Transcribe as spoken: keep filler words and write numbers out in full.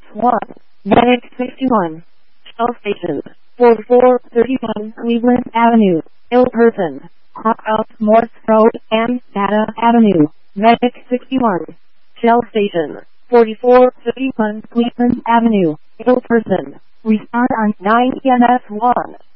one. Medic sixty-one. Shell Station. forty-four thirty-one Cleveland Avenue. Ill person. Clock out Morse Road and Data Avenue. Medic sixty-one. Shell Station. forty-four thirty-one Cleveland Avenue. Ill person. Respond on nine E M S one.